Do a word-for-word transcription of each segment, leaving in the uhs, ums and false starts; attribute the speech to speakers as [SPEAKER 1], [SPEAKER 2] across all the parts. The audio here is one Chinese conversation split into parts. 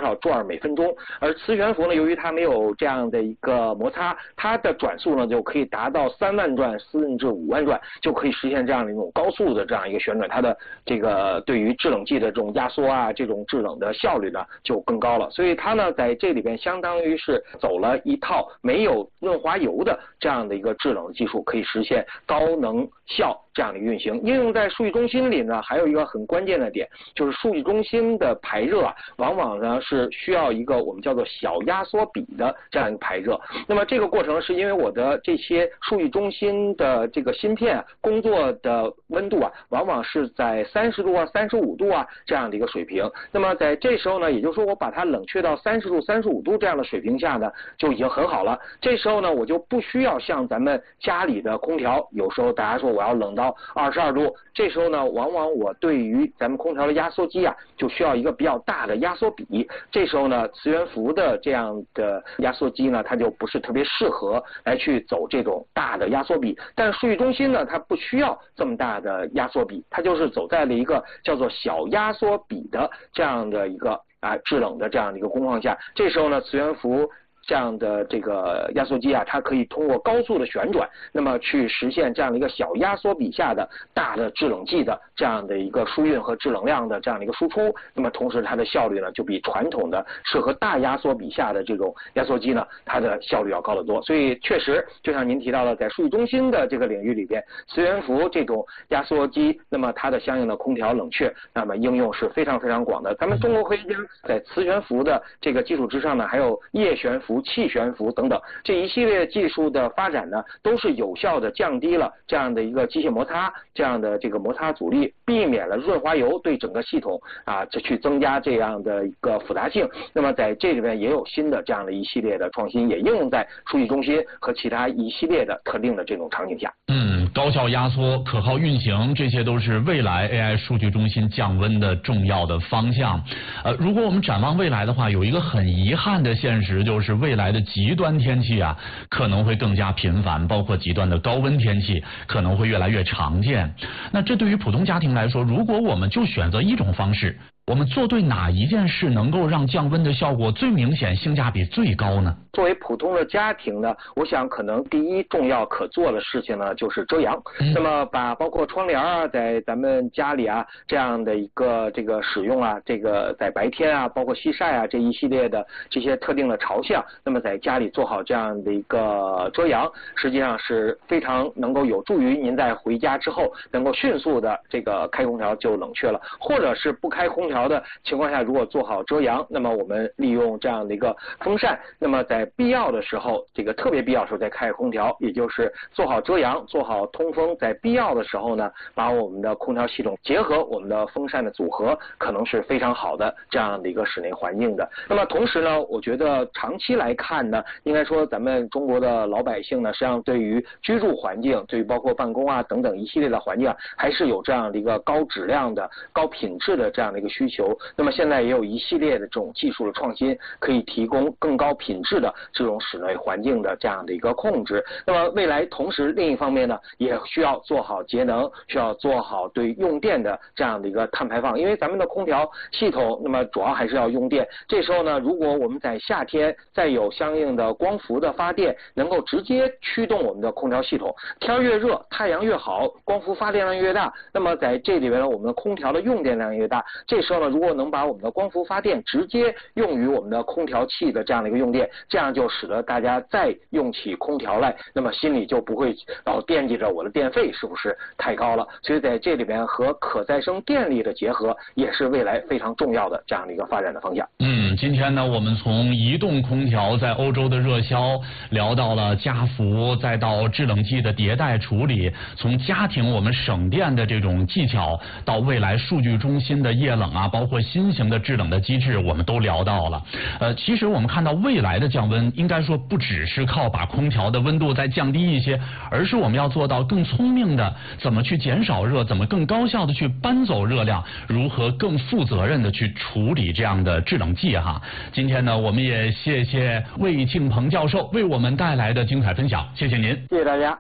[SPEAKER 1] 少转每分钟，而磁悬浮呢，由于它没有这样的一个摩擦，它的转速呢就可以达到三万转甚至五万转，就可以实现这样的一种高速的这样一个旋转，它的这个对于制冷剂的这种压缩啊，这种制冷的效率呢就更高了。所以它呢在这里边相当于是走了一套没有润滑油的这样的一个制冷技术，可以实现高能效这样的运行。应用在数据中心里呢，还有一个很关键的点，就是数据中心的排热啊，往往呢是需要一个我们叫做小压缩比的这样一个排热。那么这个过程是因为我的这些数据中心的这个芯片工作的温度啊，往往是在三十度啊、三十五度啊这样的一个水平。那么在这时候呢，也就是说我把它冷却到三十度、三十五度这样的水平下呢，就已经很好了。这时候呢，我就不需要像咱们家里的空调，有时候大家说我要冷到二十二度，这时候呢，往往我对于咱们空调的压缩机啊，就需要一个比较大的压缩比。这时候呢，磁悬浮的这样的压缩机呢，它就不是特别适合来去走这种大的压缩比。但数据中心呢，它不需要这么大的压缩比，它就是走在了一个叫做小压缩比的这样的一个啊制冷的这样的一个工况下。这时候呢，磁悬浮这样的这个压缩机啊，它可以通过高速的旋转，那么去实现这样的一个小压缩比下的大的制冷剂的这样的一个输运和制冷量的这样的一个输出。那么同时它的效率呢，就比传统的适合大压缩比下的这种压缩机呢，它的效率要高得多。所以确实，就像您提到的，在数据中心的这个领域里边，磁悬浮这种压缩机，那么它的相应的空调冷却，那么应用是非常非常广的。咱们中国科学家在磁悬浮的这个基础之上呢，还有液悬浮、气悬浮等等这一系列技术的发展呢，都是有效的降低了这样的一个机械摩擦这样的这个摩擦阻力，避免了润滑油对整个系统啊这去增加这样的一个复杂性。那么在这里边也有新的这样的一系列的创新，也应用在数据中心和其他一系列的特定的这种场景下。
[SPEAKER 2] 嗯，高效压缩、可靠运行，这些都是未来 A I 数据中心降温的重要的方向。呃，如果我们展望未来的话，有一个很遗憾的现实，就是未来的极端天气啊可能会更加频繁，包括极端的高温天气可能会越来越常见。那这对于普通家庭来说，如果我们就选择一种方式，我们做对哪一件事能够让降温的效果最明显、性价比最高呢？
[SPEAKER 1] 作为普通的家庭呢，我想可能第一重要可做的事情呢就是遮阳。嗯、那么把包括窗帘啊，在咱们家里啊这样的一个这个使用啊，这个在白天啊，包括西晒啊这一系列的这些特定的朝向，那么在家里做好这样的一个遮阳，实际上是非常能够有助于您在回家之后能够迅速的这个开空调就冷却了，或者是不开空调的情况下，如果做好遮阳，那么我们利用这样的一个风扇，那么在必要的时候，这个特别必要的时候再开空调，也就是做好遮阳，做好通风，在必要的时候呢，把我们的空调系统结合我们的风扇的组合，可能是非常好的这样的一个室内环境的。那么同时呢，我觉得长期来看呢，应该说咱们中国的老百姓呢，实际上对于居住环境，对于包括办公啊等等一系列的环境啊，还是有这样的一个高质量的、高品质的这样的一个需求。那么现在也有一系列的这种技术的创新，可以提供更高品质的这种室内环境的这样的一个控制。那么未来同时另一方面呢，也需要做好节能，需要做好对用电的这样的一个碳排放，因为咱们的空调系统那么主要还是要用电。这时候呢，如果我们在夏天再有相应的光伏的发电，能够直接驱动我们的空调系统，天越热太阳越好，光伏发电量越大，那么在这里边呢，我们的空调的用电量越大。这时候呢，如果能把我们的光伏发电直接用于我们的空调器的这样的一个用电，这样就使得大家再用起空调来，那么心里就不会老惦记着我的电费是不是太高了。所以在这里边和可再生电力的结合，也是未来非常重要的这样的一个发展的方向。
[SPEAKER 2] 嗯，今天呢，我们从移动空调在欧洲的热销，聊到了家福，再到制冷剂的迭代处理，从家庭我们省电的这种技巧，到未来数据中心的液冷啊，包括新型的制冷的机制，我们都聊到了。呃，其实我们看到未来的降温，应该说不只是靠把空调的温度再降低一些，而是我们要做到更聪明的怎么去减少热，怎么更高效的去搬走热量，如何更负责任的去处理这样的制冷剂哈。今天呢，我们也谢谢魏庆鹏教授为我们带来的精彩分享，谢谢您，
[SPEAKER 1] 谢谢大家。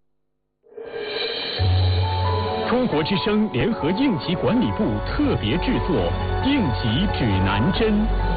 [SPEAKER 3] 中国之声联合应急管理部特别制作应急指南针。